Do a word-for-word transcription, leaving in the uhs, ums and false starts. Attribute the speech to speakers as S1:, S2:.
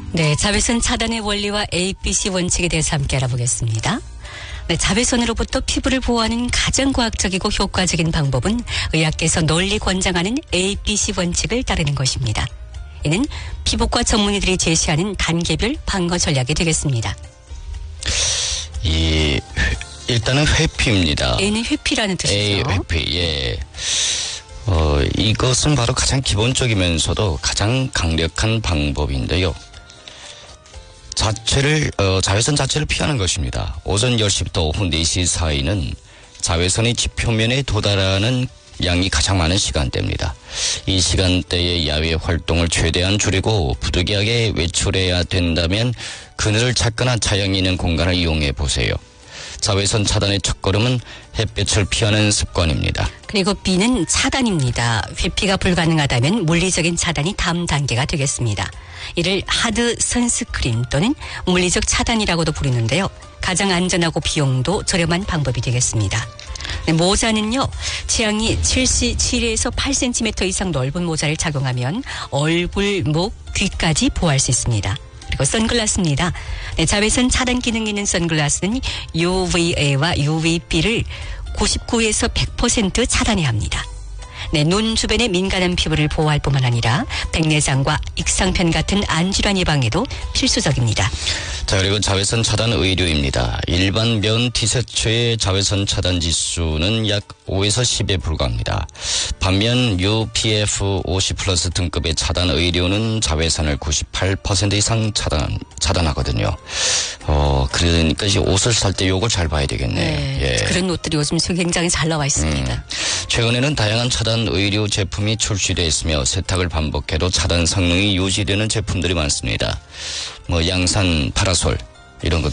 S1: 네, 자외선 차단의 원리와 에이피씨 원칙에 대해서 함께 알아보겠습니다. 네, 자외선으로부터 피부를 보호하는 가장 과학적이고 효과적인 방법은 의학계에서 널리 권장하는 에이피씨 원칙을 따르는 것입니다. 이는 피부과 전문의들이 제시하는 단계별 방어 전략이 되겠습니다.
S2: 이 일단은 회피입니다.
S1: A는 회피라는 뜻이죠.
S2: A 회피. 예. 어, 이것은 바로 가장 기본적이면서도 가장 강력한 방법인데요. 자체를 어, 자외선 자체를 피하는 것입니다. 오전 열 시부터 오후 네 시 사이는 자외선이 지표면에 도달하는 양이 가장 많은 시간대입니다. 이 시간대에 야외 활동을 최대한 줄이고 부득이하게 외출해야 된다면 그늘을 찾거나 자연이 있는 공간을 이용해 보세요. 자외선 차단의 첫걸음은 햇볕을 피하는 습관입니다.
S1: 그리고 B는 차단입니다. 회피가 불가능하다면 물리적인 차단이 다음 단계가 되겠습니다. 이를 하드 선스크린 또는 물리적 차단이라고도 부르는데요. 가장 안전하고 비용도 저렴한 방법이 되겠습니다. 네, 모자는요, 취향이 칠에서 팔 센티미터 이상 넓은 모자를 착용하면 얼굴, 목, 귀까지 보호할 수 있습니다. 그리고 선글라스입니다. 네, 자외선 차단 기능이 있는 선글라스는 유브이에이와 유브이비를 구십구에서 백 퍼센트 차단해야 합니다. 네, 눈 주변의 민감한 피부를 보호할 뿐만 아니라 백내장과 익상편 같은 안질환 예방에도 필수적입니다.
S2: 자, 그리고 자외선 차단 의류입니다. 일반 면 티셔츠의 자외선 차단 지수는 약 오에서 십에 불과합니다. 반면 유피에프 오십 플러스 등급의 차단 의류는 자외선을 구십팔 퍼센트 이상 차단, 차단하거든요. 어, 그러니까 이제 옷을 살 때 요걸 잘 봐야 되겠네요.
S1: 네,
S2: 예.
S1: 그런 옷들이 요즘 굉장히 잘 나와 있습니다.
S2: 음, 최근에는 다양한 차단 의류 제품이 출시되어 있으며 세탁을 반복해도 차단 성능이 유지되는 제품들이 많습니다. 뭐 양산 파라솔 이런 것